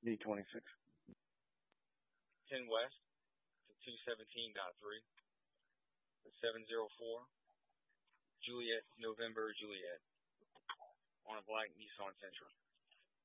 D26. 10 West to 217.3. 704. Juliet, November, Juliet. On a black Nissan Sentra.